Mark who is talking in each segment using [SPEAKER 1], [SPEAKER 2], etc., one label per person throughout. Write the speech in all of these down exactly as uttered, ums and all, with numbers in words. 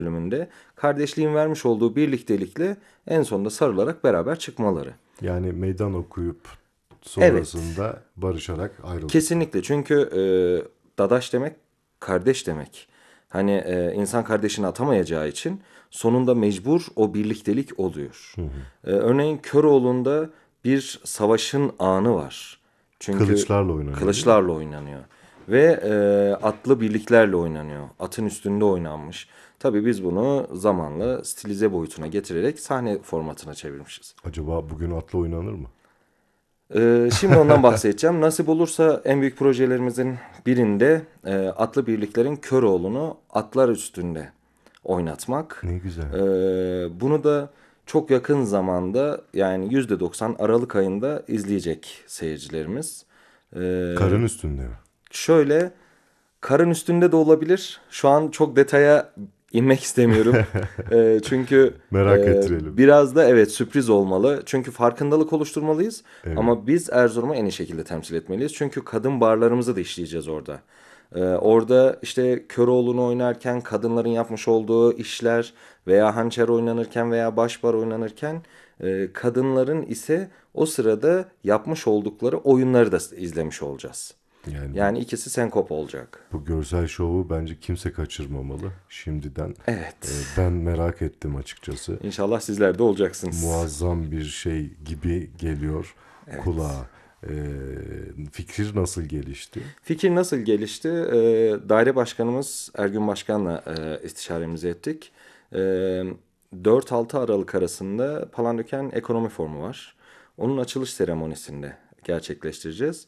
[SPEAKER 1] bölümünde kardeşliğin vermiş olduğu birliktelikle en sonunda sarılarak beraber çıkmaları.
[SPEAKER 2] Yani meydan okuyup
[SPEAKER 1] Evet,
[SPEAKER 2] sonrasında barışarak ayrıldıkları.
[SPEAKER 1] kesinlikle çünkü e, dadaş demek kardeş demek. Hani e, insan kardeşini atamayacağı için sonunda mecbur o birliktelik oluyor.
[SPEAKER 2] Hı hı.
[SPEAKER 1] E, örneğin Köroğlu'nda bir savaşın anı var. Çünkü
[SPEAKER 2] Kılıçlarla oynanıyor değil mi?
[SPEAKER 1] kılıçlarla oynanıyor. Ve e, atlı birliklerle oynanıyor. Atın üstünde oynanmış. Tabii biz bunu zamanla stilize boyutuna getirerek sahne formatına çevirmişiz.
[SPEAKER 2] Acaba bugün atla oynanır mı?
[SPEAKER 1] Ee, şimdi ondan bahsedeceğim. Nasip olursa en büyük projelerimizin birinde e, atlı birliklerin Köroğlu'nu atlar üstünde oynatmak.
[SPEAKER 2] Ne güzel.
[SPEAKER 1] Ee, bunu da çok yakın zamanda yani yüzde doksan Aralık ayında izleyecek seyircilerimiz. Ee,
[SPEAKER 2] Karın üstünde mi?
[SPEAKER 1] şöyle karın üstünde de olabilir. Şu an çok detaya inmek istemiyorum. Ee, çünkü
[SPEAKER 2] Merak
[SPEAKER 1] e,
[SPEAKER 2] ettirelim.
[SPEAKER 1] biraz da evet sürpriz olmalı. Çünkü farkındalık oluşturmalıyız.
[SPEAKER 2] Evet.
[SPEAKER 1] Ama biz Erzurum'u en iyi şekilde temsil etmeliyiz. Çünkü kadın barlarımızı da işleyeceğiz orada. Ee, orada işte Köroğlu'nu oynarken kadınların yapmış olduğu işler veya hançer oynanırken veya başbar oynanırken e, kadınların ise o sırada yapmış oldukları oyunları da izlemiş olacağız.
[SPEAKER 2] Yani bu
[SPEAKER 1] Yani ikisi senkop olacak.
[SPEAKER 2] bu görsel şovu bence kimse kaçırmamalı. Şimdiden
[SPEAKER 1] Evet.
[SPEAKER 2] e, ben merak ettim açıkçası.
[SPEAKER 1] İnşallah sizler de olacaksınız.
[SPEAKER 2] Muazzam bir şey gibi geliyor
[SPEAKER 1] Evet.
[SPEAKER 2] kulağa. E, fikir nasıl gelişti?
[SPEAKER 1] Fikir nasıl gelişti? Ee, daire başkanımız Ergün Başkan'la e, istişaremizi ettik. Ee, dört altı Aralık arasında Palandöken Ekonomi Forumu var. Onun açılış seremonisinde gerçekleştireceğiz.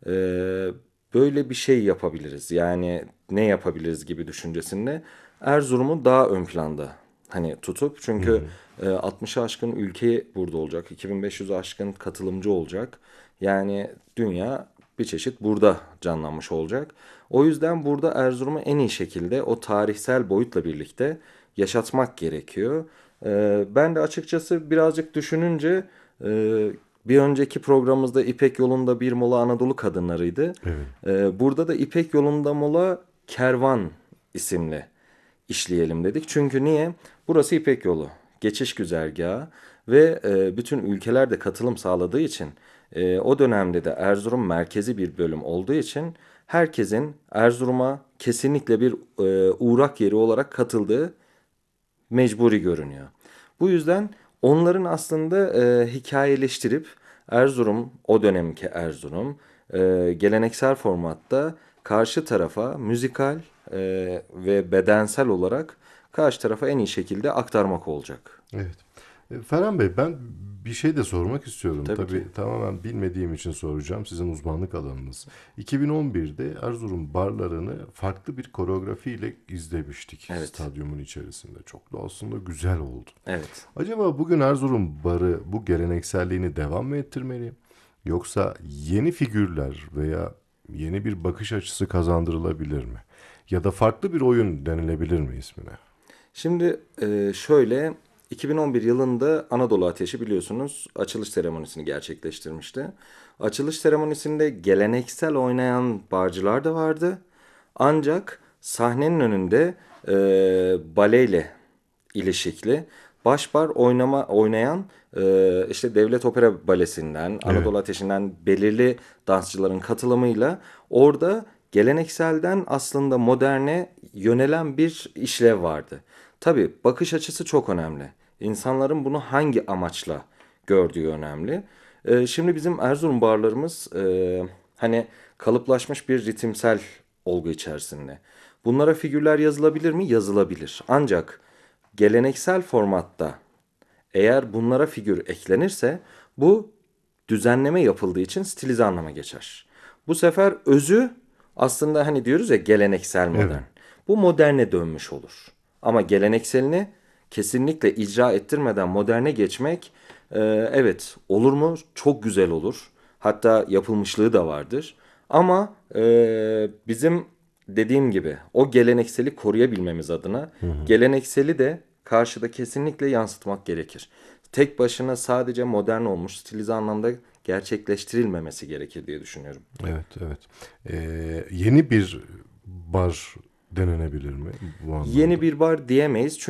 [SPEAKER 1] Ee, böyle bir şey yapabiliriz. Yani ne yapabiliriz gibi düşüncesinde Erzurum'u daha ön planda hani tutup
[SPEAKER 2] Hı
[SPEAKER 1] çünkü
[SPEAKER 2] hı.
[SPEAKER 1] e, altmışı aşkın ülke burada olacak. iki bin beş yüzü aşkın katılımcı olacak. Yani dünya bir çeşit burada canlanmış olacak. O yüzden burada Erzurum'u en iyi şekilde o tarihsel boyutla birlikte yaşatmak gerekiyor. Ee, ben de açıkçası birazcık düşününce e, bir önceki programımızda İpek Yolu'nda bir mola Anadolu kadınlarıydı.
[SPEAKER 2] Evet.
[SPEAKER 1] Ee, burada da İpek Yolu'nda mola Kervan isimli işleyelim dedik. Çünkü niye? Burası İpek Yolu, geçiş güzergahı ve e, bütün ülkeler de katılım sağladığı için e, o dönemde de Erzurum merkezi bir bölüm olduğu için herkesin Erzurum'a kesinlikle bir e, uğrak yeri olarak katıldığı mecburi görünüyor. Bu yüzden onların aslında e, hikayeleştirip Erzurum, o dönemki Erzurum, e, geleneksel formatta karşı tarafa müzikal e, ve bedensel olarak karşı tarafa en iyi şekilde aktarmak olacak.
[SPEAKER 2] Evet. E, Ferhan Bey, ben bir şey de sormak istiyorum.
[SPEAKER 1] Tabii ki.
[SPEAKER 2] Tabii tamamen bilmediğim için soracağım. Sizin uzmanlık alanınız. iki bin on birde Erzurum barlarını farklı bir koreografiyle izlemiştik
[SPEAKER 1] Evet.
[SPEAKER 2] stadyumun içerisinde. Çok da aslında güzel oldu.
[SPEAKER 1] Evet.
[SPEAKER 2] Acaba bugün Erzurum barı bu gelenekselliğini devam mı ettirmeli? Yoksa yeni figürler veya yeni bir bakış açısı kazandırılabilir mi? Ya da farklı bir oyun denilebilir mi ismine?
[SPEAKER 1] Şimdi e, şöyle iki bin on bir yılında Anadolu Ateşi biliyorsunuz açılış seremonisini gerçekleştirmişti. Açılış seremonisinde geleneksel oynayan barcılar da vardı. Ancak sahnenin önünde e, baleyle ilişikli başbar oynama oynayan e, işte Devlet Opera Balesi'nden,
[SPEAKER 2] Evet.
[SPEAKER 1] Anadolu Ateşi'nden belirli dansçıların katılımıyla orada gelenekselden aslında moderne yönelen bir işlev vardı. Tabii bakış açısı çok önemli. İnsanların bunu hangi amaçla gördüğü önemli. E, şimdi bizim Erzurum barlarımız e, hani kalıplaşmış bir ritimsel olgu içerisinde. Bunlara figürler yazılabilir mi? Yazılabilir. Ancak geleneksel formatta eğer bunlara figür eklenirse bu düzenleme yapıldığı için stilize anlama geçer. Bu sefer özü aslında hani diyoruz ya geleneksel
[SPEAKER 2] Evet.
[SPEAKER 1] modern. Bu moderne dönmüş olur. Ama gelenekselini kesinlikle icra ettirmeden moderne geçmek e, evet olur mu? Çok güzel olur. Hatta yapılmışlığı da vardır. Ama e, bizim dediğim gibi o gelenekseli koruyabilmemiz adına
[SPEAKER 2] Hı hı.
[SPEAKER 1] gelenekseli de karşıda kesinlikle yansıtmak gerekir. Tek başına sadece modern olmuş stilize anlamda gerçekleştirilmemesi gerekir diye düşünüyorum.
[SPEAKER 2] Evet, evet. Ee, yeni bir bar denenebilir mi bu anlamda?
[SPEAKER 1] Yeni bir bar diyemeyiz